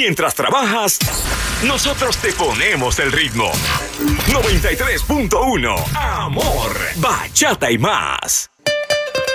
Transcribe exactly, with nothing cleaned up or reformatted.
Mientras trabajas, nosotros te ponemos el ritmo. noventa y tres punto uno. Amor, bachata y más.